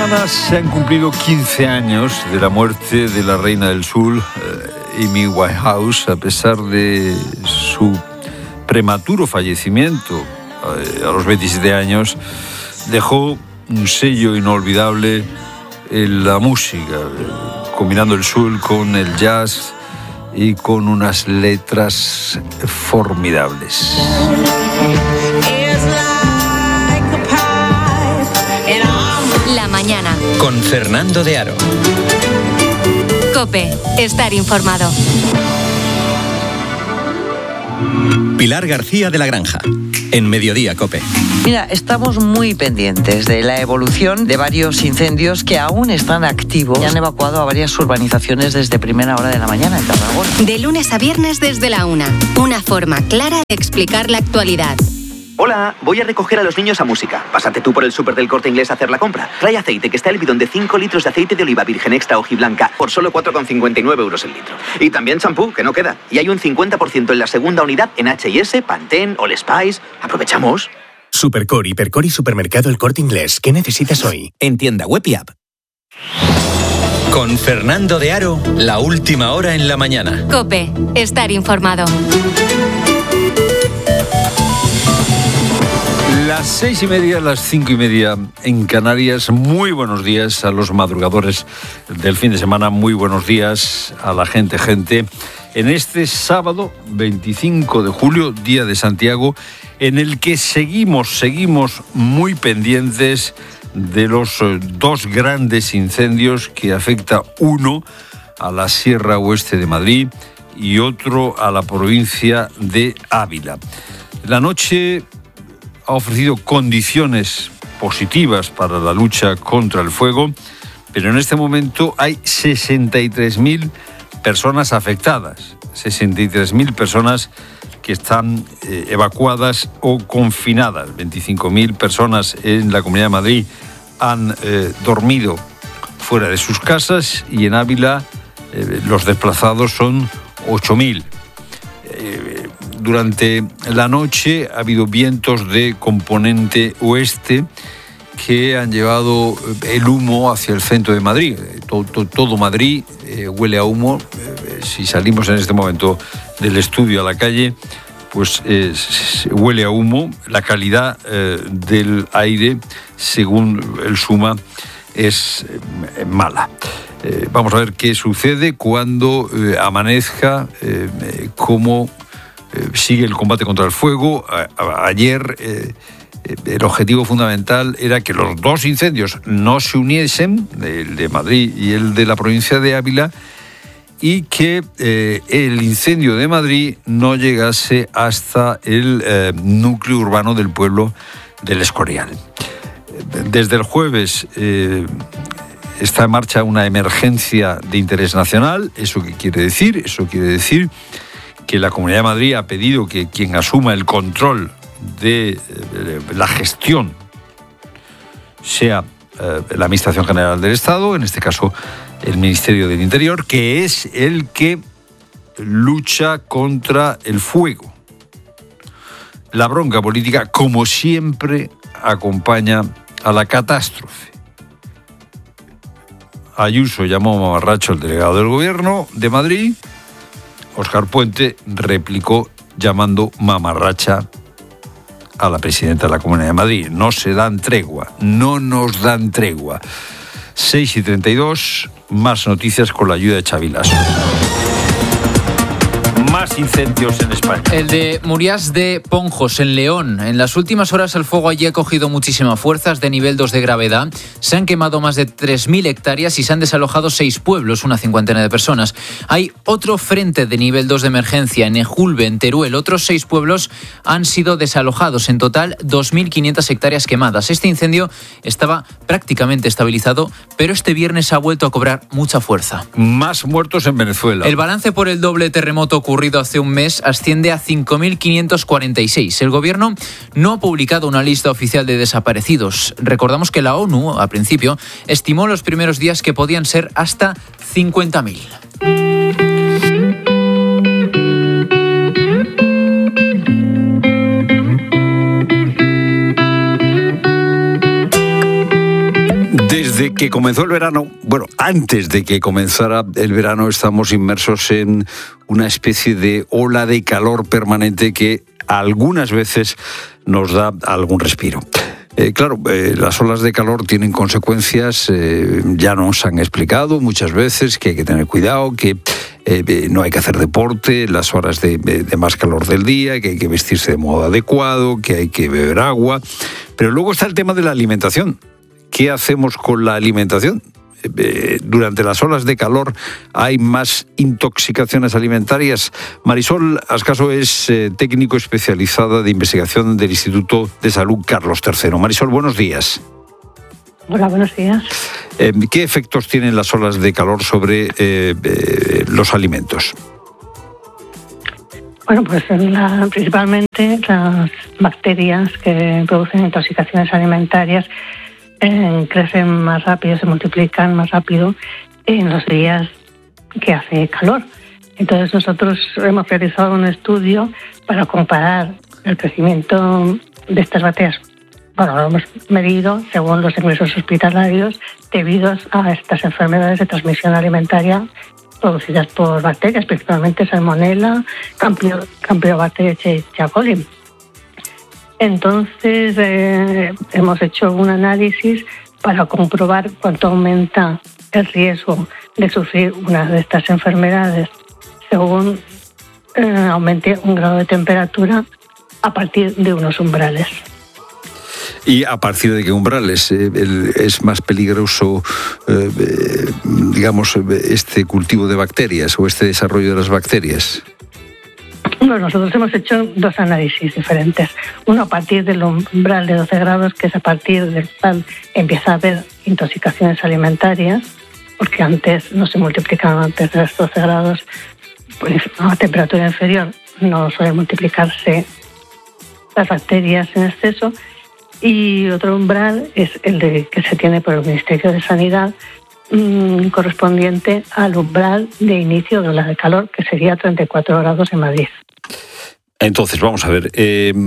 semana se han cumplido 15 años de la muerte de la reina del sur, Amy Winehouse. A pesar de su prematuro fallecimiento a los 27 años, dejó un sello inolvidable en la música, combinando el soul con el jazz y con unas letras formidables. La mañana. Con Fernando de Aro. COPE. Estar informado. Pilar García de la Granja. En Mediodía, COPE. Mira, estamos muy pendientes de la evolución de varios incendios que aún están activos y han evacuado a varias urbanizaciones desde primera hora de la mañana en Tarragona. De lunes a viernes desde la 1. Una forma clara de explicar la actualidad. Hola, voy a recoger a los niños a música. Pásate tú por el súper del Corte Inglés a hacer la compra. Trae aceite, que está el bidón de 5 litros de aceite de oliva virgen extra hojiblanca por solo 4,59 euros el litro. Y también champú, que no queda. Y hay un 50% en la segunda unidad en H&S, Pantene, All Spice. ¡Aprovechamos! Supercore, Hipercore y Supermercado El Corte Inglés. ¿Qué necesitas hoy? En tienda web y app. Con Fernando de Aro, la última hora en la mañana. COPE. Estar informado. Las 6:30, las 5:30 en Canarias. Muy buenos días a los madrugadores del fin de semana. Muy buenos días a la gente. En este sábado 25 de julio, Día de Santiago, en el que seguimos muy pendientes de los dos grandes incendios que afecta uno a la Sierra Oeste de Madrid y otro a la provincia de Ávila. La noche ha ofrecido condiciones positivas para la lucha contra el fuego, pero en este momento hay 63.000 personas afectadas, 63.000 personas que están evacuadas o confinadas. 25.000 personas en la Comunidad de Madrid han dormido fuera de sus casas y en Ávila los desplazados son 8.000. Durante la noche ha habido vientos de componente oeste que han llevado el humo hacia el centro de Madrid. Todo Madrid huele a humo. Si salimos en este momento del estudio a la calle, pues huele a humo. La calidad del aire, según el SUMA, es mala. Vamos a ver qué sucede cuando amanezca, cómo sigue el combate contra el fuego. Ayer el objetivo fundamental era que los dos incendios no se uniesen, el de Madrid y el de la provincia de Ávila, y que el incendio de Madrid no llegase hasta el núcleo urbano del pueblo del Escorial. Desde el jueves está en marcha una emergencia de interés nacional. ¿Eso qué quiere decir? Eso quiere decir que la Comunidad de Madrid ha pedido que quien asuma el control de la gestión sea la Administración General del Estado, en este caso el Ministerio del Interior, que es el que lucha contra el fuego. La bronca política, como siempre, acompaña a la catástrofe. Ayuso llamó mamarracho al delegado del Gobierno de Madrid. Óscar Puente replicó llamando mamarracha a la presidenta de la Comunidad de Madrid. No se dan tregua, no nos dan tregua. 6:32, más noticias con la ayuda de Xavi Lasso. Más incendios en España. El de Murias de Ponjos, en León. En las últimas horas el fuego allí ha cogido muchísimas fuerzas de nivel 2 de gravedad. Se han quemado más de 3.000 hectáreas y se han desalojado 6 pueblos, una cincuentena de personas. Hay otro frente de nivel 2 de emergencia en Ejulbe, en Teruel. Otros 6 pueblos han sido desalojados. En total, 2.500 hectáreas quemadas. Este incendio estaba prácticamente estabilizado, pero este viernes ha vuelto a cobrar mucha fuerza. Más muertos en Venezuela. El balance por el doble terremoto ocurrido hace un mes asciende a 5.546. El gobierno no ha publicado una lista oficial de desaparecidos. Recordamos que la ONU, al principio, estimó los primeros días que podían ser hasta 50.000. Desde que comenzó el verano, antes de que comenzara el verano, estamos inmersos en una especie de ola de calor permanente que algunas veces nos da algún respiro. Las olas de calor tienen consecuencias, ya nos han explicado muchas veces que hay que tener cuidado, que no hay que hacer deporte en las horas de más calor del día, que hay que vestirse de modo adecuado, que hay que beber agua. Pero luego está el tema de la alimentación. ¿Qué hacemos con la alimentación? Durante las olas de calor hay más intoxicaciones alimentarias. Marisol Ascaso es técnico especializada de investigación del Instituto de Salud Carlos III. Marisol, buenos días. Hola, buenos días. ¿Qué efectos tienen las olas de calor sobre los alimentos? Bueno, pues principalmente las bacterias que producen intoxicaciones alimentarias crecen más rápido, se multiplican más rápido en los días que hace calor. Entonces nosotros hemos realizado un estudio para comparar el crecimiento de estas bacterias. Bueno, lo hemos medido según los ingresos hospitalarios debido a estas enfermedades de transmisión alimentaria producidas por bacterias, principalmente Salmonella, Campylobacter Escherichia coli. Entonces hemos hecho un análisis para comprobar cuánto aumenta el riesgo de sufrir una de estas enfermedades según aumente un grado de temperatura a partir de unos umbrales. ¿Y a partir de qué umbrales es más peligroso, este cultivo de bacterias o este desarrollo de las bacterias? Bueno, nosotros hemos hecho dos análisis diferentes. Uno a partir del umbral de 12 grados, que es a partir del cual empieza a haber intoxicaciones alimentarias, porque antes no se multiplicaban antes de los 12 grados, pues a temperatura inferior no suelen multiplicarse las bacterias en exceso. Y otro umbral es el que se tiene por el Ministerio de Sanidad, correspondiente al umbral de inicio de ola de calor, que sería 34 grados en Madrid. Entonces, vamos a ver,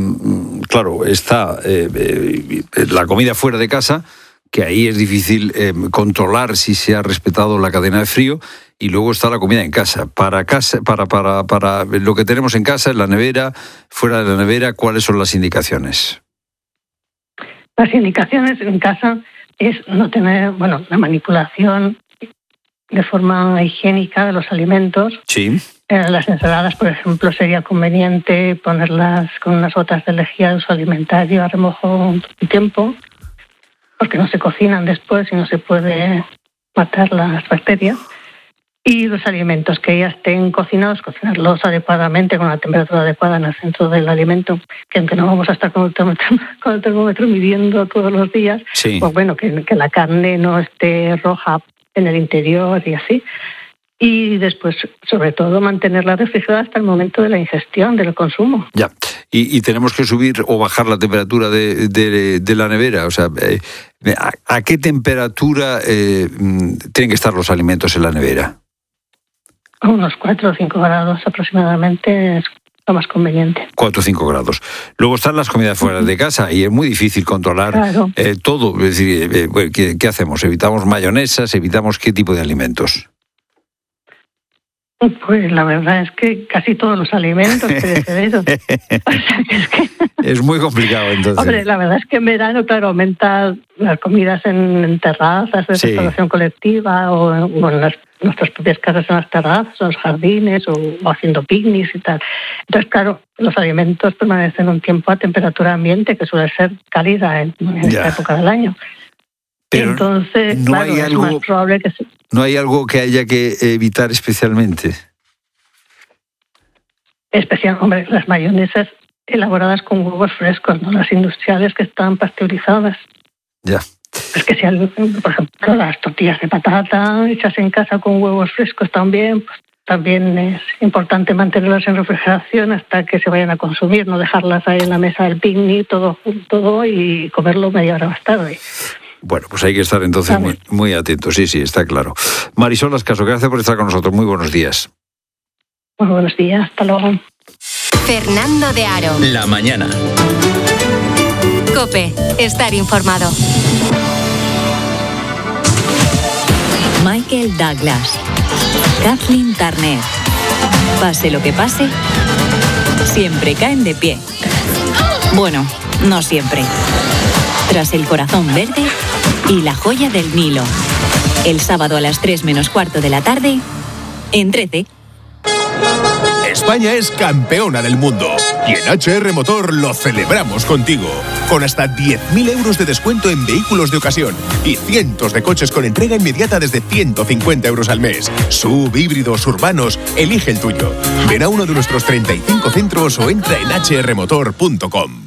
está la comida fuera de casa, que ahí es difícil controlar si se ha respetado la cadena de frío, y luego está la comida en casa. Para lo que tenemos en casa, en la nevera, fuera de la nevera, ¿cuáles son las indicaciones? Las indicaciones en casa es no tener, la manipulación de forma higiénica de los alimentos. Sí. Las ensaladas, por ejemplo, sería conveniente ponerlas con unas gotas de lejía de uso alimentario a remojo un tiempo, porque no se cocinan después y no se puede matar las bacterias. Y los alimentos que ya estén cocinados, cocinarlos adecuadamente, con la temperatura adecuada en el centro del alimento, que aunque no vamos a estar con el termómetro midiendo todos los días, sí. Pues que la carne no esté roja en el interior y así. Y después, sobre todo, mantenerla refrigerada hasta el momento de la ingestión, del consumo. Ya, y tenemos que subir o bajar la temperatura de la nevera. O sea, ¿a qué temperatura tienen que estar los alimentos en la nevera? A unos 4 o 5 grados aproximadamente es lo más conveniente. 4 o 5 grados. Luego están las comidas fuera de casa y es muy difícil controlar todo. Es decir, ¿qué hacemos? ¿Evitamos mayonesas? ¿Evitamos qué tipo de alimentos? Pues la verdad es que casi todos los alimentos perecederos. O sea, es muy complicado, entonces. Hombre, la verdad es que en verano, claro, aumenta las comidas en terrazas de restauración colectiva o en nuestras propias casas en las terrazas, en los jardines o haciendo picnics y tal. Entonces, claro, los alimentos permanecen un tiempo a temperatura ambiente, que suele ser cálida en esta época del año. Pero entonces, no claro, hay algo, es más probable que ¿no hay algo que haya que evitar especialmente? Hombre, las mayonesas elaboradas con huevos frescos, no las industriales que están pasteurizadas. Ya. Es que por ejemplo, las tortillas de patata hechas en casa con huevos frescos también, pues también es importante mantenerlas en refrigeración hasta que se vayan a consumir, no dejarlas ahí en la mesa del picnic todo junto y comerlo media hora más tarde. Bueno, pues hay que estar entonces muy atentos. Sí, está claro. Marisol Ascaso, gracias por estar con nosotros. Muy buenos días. Muy buenos días. Hasta luego. Fernando de Aro. La mañana. COPE. Estar informado. Michael Douglas, Kathleen Turner. Pase lo que pase, siempre caen de pie. Bueno, no siempre. Tras El corazón verde y La joya del Nilo. El sábado a las 3 menos cuarto de la tarde, en 13. España es campeona del mundo y en HR Motor lo celebramos contigo. Con hasta 10.000 euros de descuento en vehículos de ocasión y cientos de coches con entrega inmediata desde 150 euros al mes. SUV, híbridos, urbanos, elige el tuyo. Ven a uno de nuestros 35 centros o entra en hrmotor.com.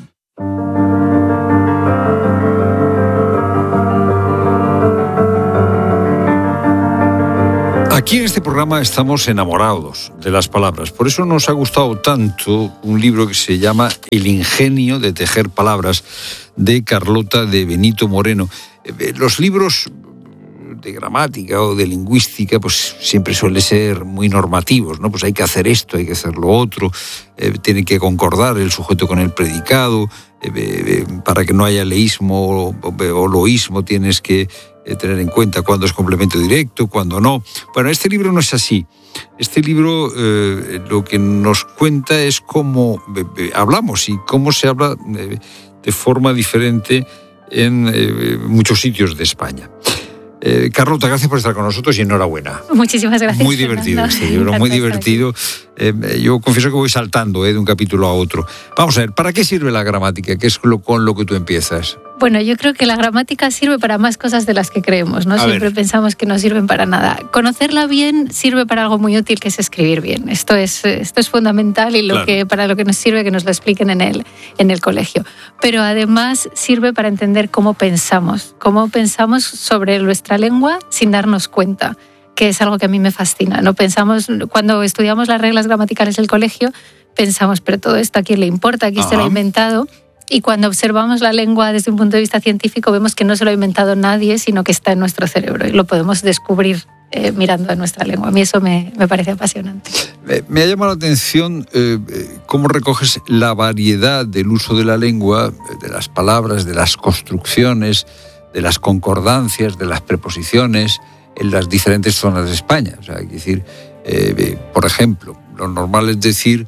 Aquí en este programa estamos enamorados de las palabras. Por eso nos ha gustado tanto un libro que se llama El ingenio de tejer palabras, de Carlota de Benito Moreno. Los libros de gramática o de lingüística pues siempre suelen ser muy normativos, ¿no? Pues hay que hacer esto, hay que hacer lo otro, tiene que concordar el sujeto con el predicado, para que no haya leísmo o loísmo tienes que tener en cuenta cuándo es complemento directo, cuándo no. Bueno, este libro no es así. Este libro lo que nos cuenta es cómo hablamos y cómo se habla de forma diferente en muchos sitios de España. Carlota, gracias por estar con nosotros y enhorabuena. Muchísimas gracias. Muy divertido este libro, muy divertido. Yo confieso que voy saltando de un capítulo a otro. Vamos a ver, ¿para qué sirve la gramática? ¿Qué es con lo que tú empiezas? Bueno, yo creo que la gramática sirve para más cosas de las que creemos, ¿no? Siempre pensamos que no sirven para nada. Conocerla bien sirve para algo muy útil, que es escribir bien. Esto es fundamental y para lo que nos sirve que nos lo expliquen en el colegio. Pero además sirve para entender cómo pensamos sobre nuestra lengua sin darnos cuenta, que es algo que a mí me fascina. No pensamos, cuando estudiamos las reglas gramaticales del colegio, pensamos, pero todo esto a quién le importa, quién se lo ha inventado. Y cuando observamos la lengua desde un punto de vista científico, vemos que no se lo ha inventado nadie, sino que está en nuestro cerebro y lo podemos descubrir mirando a nuestra lengua. A mí eso me parece apasionante. Me ha llamado la atención cómo recoges la variedad del uso de la lengua, de las palabras, de las construcciones, de las concordancias, de las preposiciones en las diferentes zonas de España. O sea, hay que decir, por ejemplo, lo normal es decir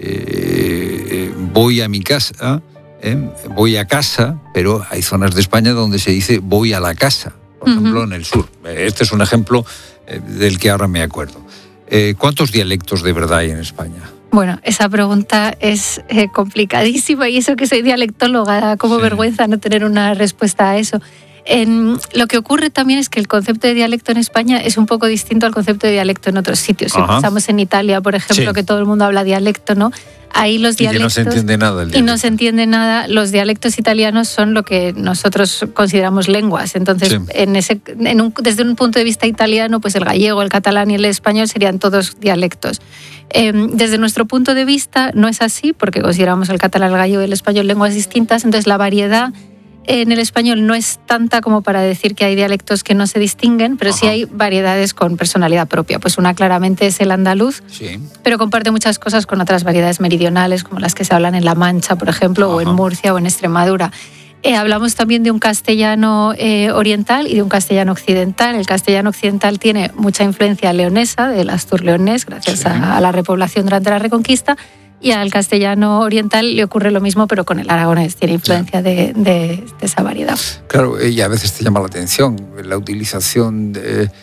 voy a mi casa, voy a casa, pero hay zonas de España donde se dice voy a la casa, por ejemplo en el sur. Este es un ejemplo del que ahora me acuerdo. ¿Cuántos dialectos de verdad hay en España? Bueno, esa pregunta es complicadísima y eso que soy dialectóloga, da como vergüenza no tener una respuesta a eso. Lo que ocurre también es que el concepto de dialecto en España es un poco distinto al concepto de dialecto en otros sitios. Si pensamos en Italia, por ejemplo, que todo el mundo habla dialecto, ¿no? Ahí los dialectos... Y no se entiende nada. Y no se entiende nada. Los dialectos italianos son lo que nosotros consideramos lenguas. Entonces, desde un punto de vista italiano, pues el gallego, el catalán y el español serían todos dialectos. Desde nuestro punto de vista no es así, porque consideramos el catalán, el gallego y el español lenguas distintas. Entonces, la variedad en el español no es tanta como para decir que hay dialectos que no se distinguen, pero sí hay variedades con personalidad propia. Pues una claramente es el andaluz, pero comparte muchas cosas con otras variedades meridionales, como las que se hablan en La Mancha, por ejemplo, o en Murcia o en Extremadura. Hablamos también de un castellano oriental y de un castellano occidental. El castellano occidental tiene mucha influencia leonesa, del astur-leonés, gracias a la repoblación durante la Reconquista. Y al castellano oriental le ocurre lo mismo, pero con el aragonés. Tiene influencia de esa variedad. Claro, y a veces te llama la atención la utilización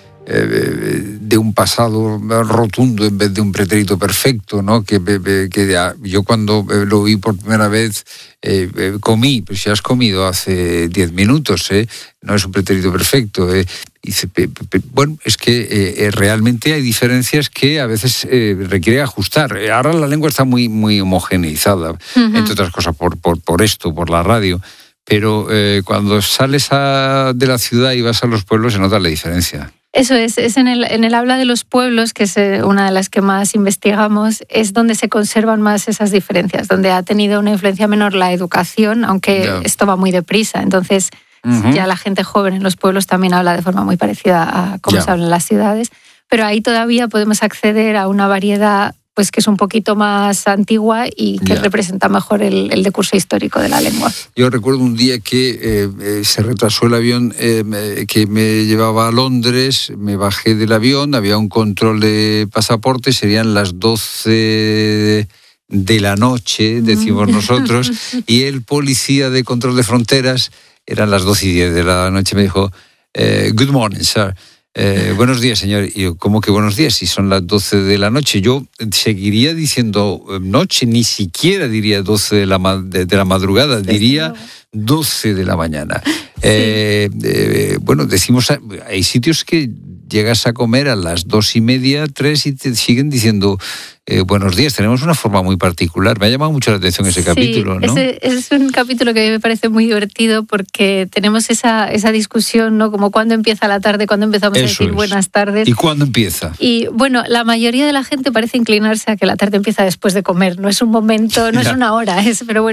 de un pasado rotundo en vez de un pretérito perfecto, ¿no? Que yo cuando lo vi por primera vez comí, pues si has comido hace 10 minutos, no es un pretérito perfecto. Bueno, es que realmente hay diferencias que a veces requiere ajustar. Ahora la lengua está muy, muy homogeneizada, entre otras cosas por esto, por la radio. Pero cuando sales de la ciudad y vas a los pueblos se nota la diferencia. Eso es en el habla de los pueblos, que es una de las que más investigamos, es donde se conservan más esas diferencias, donde ha tenido una influencia menor la educación, aunque esto va muy deprisa. Entonces, ya la gente joven en los pueblos también habla de forma muy parecida a cómo se habla en las ciudades, pero ahí todavía podemos acceder a una variedad pues que es un poquito más antigua y que representa mejor el decurso histórico de la lengua. Yo recuerdo un día que se retrasó el avión que me llevaba a Londres, me bajé del avión, había un control de pasaporte, serían las 12 de la noche, decimos nosotros, y el policía de control de fronteras, eran las 12:10 de la noche, me dijo, good morning, sir. Buenos días, señor. Y yo, ¿cómo que buenos días? Si son las 12 de la noche. Yo seguiría diciendo noche, ni siquiera diría 12 de la madrugada, diría 12 de la mañana. Sí. Bueno, decimos, hay sitios que llegas a comer a las 2:30, 3 y te siguen diciendo buenos días. Tenemos una forma muy particular. Me ha llamado mucho la atención ese capítulo, ¿no? Es un capítulo que a mí me parece muy divertido porque tenemos esa discusión, ¿no? Como cuándo empieza la tarde, cuándo empezamos a decir buenas tardes. ¿Y cuándo empieza? Y bueno, la mayoría de la gente parece inclinarse a que la tarde empieza después de comer. No es un momento, no es una hora, pero bueno.